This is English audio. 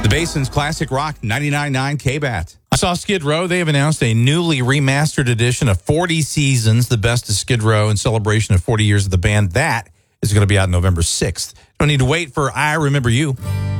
The Basin's Classic Rock 99.9 KBAT. I saw Skid Row. They have announced a newly remastered edition of 40 Seasons, the best of Skid Row in celebration of 40 years of the band. That is going to be out November 6th. Don't need to wait for I Remember You.